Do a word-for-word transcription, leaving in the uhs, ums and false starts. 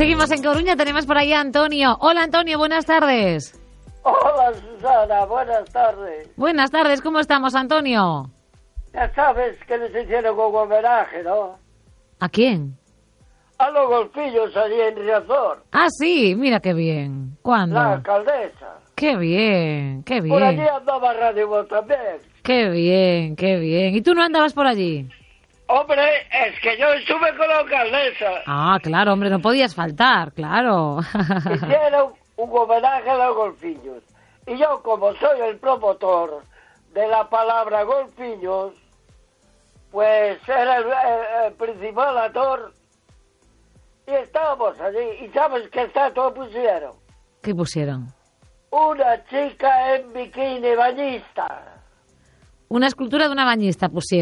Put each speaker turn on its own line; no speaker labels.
Seguimos en Coruña, tenemos por ahí a Antonio. Hola Antonio, buenas tardes.
Hola Susana, buenas tardes.
Buenas tardes, ¿cómo estamos, Antonio?
Ya sabes que les hicieron un homenaje, ¿no?
¿A quién?
A los golfillos allí en Riazor.
Ah, sí, mira qué bien. ¿Cuándo?
La alcaldesa.
Qué bien, qué bien.
Por allí andaba Radio Voz también.
Qué bien, qué bien. ¿Y tú no andabas por allí?
Hombre, es que yo estuve con la alcaldesa.
Ah, claro, hombre, no podías faltar, claro.
Hicieron un homenaje a los golfillos. Y yo, como soy el promotor de la palabra golfillos, pues era el, el, el principal actor. Y estábamos allí. ¿Y sabes qué estatua pusieron?
¿Qué pusieron?
Una chica en bikini bañista.
Una escultura de una bañista pusieron.